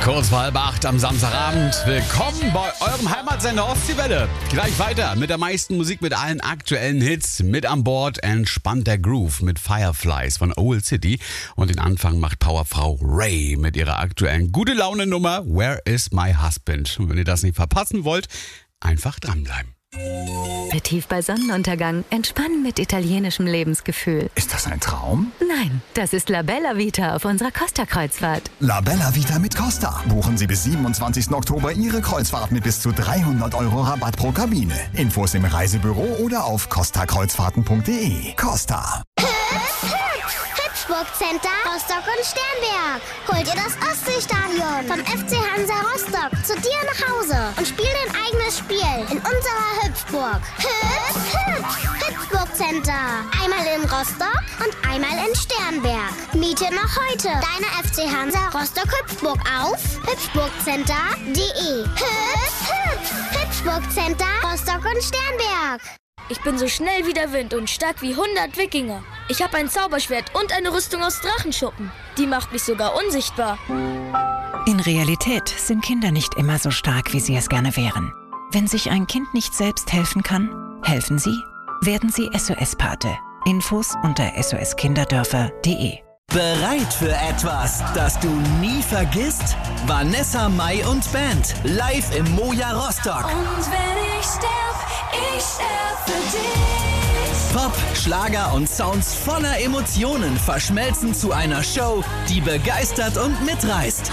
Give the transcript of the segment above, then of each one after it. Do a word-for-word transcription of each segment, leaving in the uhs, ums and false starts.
Kurz vor halb acht am Samstagabend. Willkommen bei eurem Heimatsender Ostseewelle. Gleich weiter mit der meisten Musik, mit allen aktuellen Hits. Mit an Bord entspannt der Groove mit Fireflies von Owl City. Und den Anfang macht Powerfrau Ray mit ihrer aktuellen Gute-Laune-Nummer Where is my husband? Und wenn ihr das nicht verpassen wollt, einfach dranbleiben. Tief bei Sonnenuntergang entspannen mit italienischem Lebensgefühl. Ist das ein Traum? Nein, das ist La Bella Vita auf unserer Costa-Kreuzfahrt. La Bella Vita mit Costa. Buchen Sie bis siebenundzwanzigsten Oktober Ihre Kreuzfahrt mit bis zu dreihundert Euro Rabatt pro Kabine. Infos im Reisebüro oder auf costa kreuzfahrten punkt de. Costa. Hüpfburg Center, Rostock und Sternberg. Holt ihr das Ostseestadion vom F C Hansa Rostock zu dir nach Hause und spiel dein eigenes Spiel in unserer Hüpfburg. Hüpf, hüpf, Hüpfburg Center. Einmal in Rostock und einmal in Sternberg. Miete noch heute deine F C Hansa Rostock Hüpfburg auf hüpfburgcenter punkt de. Hüpf, hüpf, Hüpfburg Center, Rostock und Sternberg. Ich bin so schnell wie der Wind und stark wie hundert Wikinger. Ich habe ein Zauberschwert und eine Rüstung aus Drachenschuppen. Die macht mich sogar unsichtbar. In Realität sind Kinder nicht immer so stark, wie sie es gerne wären. Wenn sich ein Kind nicht selbst helfen kann, helfen Sie. Werden Sie S O S-Pate. Infos unter s o s kinderdörfer punkt de. Bereit für etwas, das du nie vergisst? Vanessa Mai und Band live im Moja Rostock. Und wenn ich sterb, ich sterb für dich. Pop, Schlager und Sounds voller Emotionen verschmelzen zu einer Show, die begeistert und mitreißt.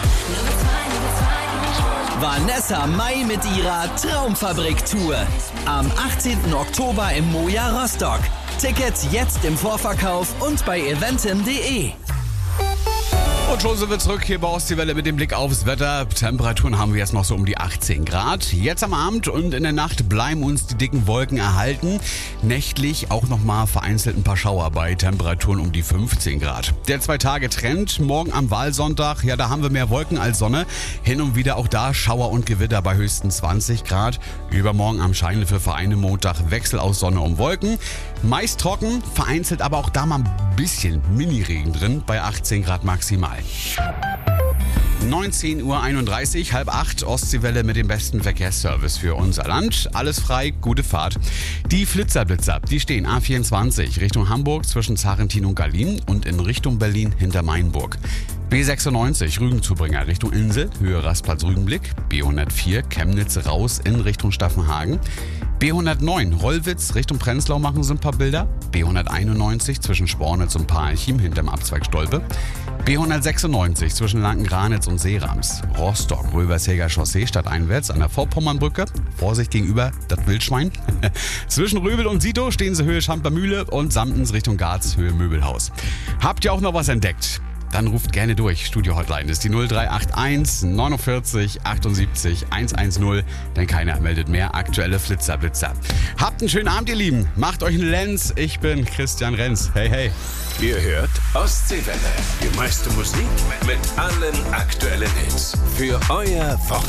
Vanessa Mai mit ihrer Traumfabrik-Tour. Am achtzehnten Oktober im Moja Rostock. Tickets jetzt im Vorverkauf und bei eventim punkt de. Und schon sind wir zurück hier bei Ostseewelle mit dem Blick aufs Wetter. Temperaturen haben wir jetzt noch so um die achtzehn Grad. Jetzt am Abend und in der Nacht bleiben uns die dicken Wolken erhalten. Nächtlich auch nochmal vereinzelt ein paar Schauer bei Temperaturen um die fünfzehn Grad. Der Zwei-Tage-Trend, morgen am Wahlsonntag, ja, da haben wir mehr Wolken als Sonne. Hin und wieder auch da Schauer und Gewitter bei höchstens zwanzig Grad. Übermorgen am Scheinwerfer Montag Wechsel aus Sonne und Wolken. Meist trocken, vereinzelt aber auch da mal ein bisschen Mini-Regen drin bei achtzehn Grad maximal. neunzehn Uhr einunddreißig, halb acht, Ostseewelle mit dem besten Verkehrsservice für unser Land. Alles frei, gute Fahrt. Die Flitzerblitzer, die stehen A vierundzwanzig Richtung Hamburg zwischen Zarentin und Gallien und in Richtung Berlin hinter Mainburg. B sechsundneunzig Rügenzubringer Richtung Insel, Höhe Rastplatz Rügenblick. B hundertvier Chemnitz raus in Richtung Staffenhagen. B hundertneun Rollwitz Richtung Prenzlau machen sie ein paar Bilder. B hunderteinundneunzig zwischen Spornitz und Parchim hinterm Abzweig Stolpe. B hundertsechsundneunzig zwischen Lanken-Granitz und Seerams. Rostock, Röversheger Chaussee stadteinwärts an der Vorpommernbrücke. Vorsicht gegenüber das Wildschwein. Zwischen Röbel und Sito stehen sie Höhe Schampermühle und Samtens Richtung Garz, Höhe Möbelhaus. Habt ihr auch noch was entdeckt? Dann ruft gerne durch. Studio-Hotline ist die null drei acht eins neunundvierzig achtundsiebzig hundertzehn. Denn keiner meldet mehr aktuelle Flitzerblitzer. Habt einen schönen Abend, ihr Lieben. Macht euch einen Lenz. Ich bin Christian Renz. Hey, hey. Ihr hört Ostseewelle. Die meiste Musik mit allen aktuellen Hits. Für euer Wochenende.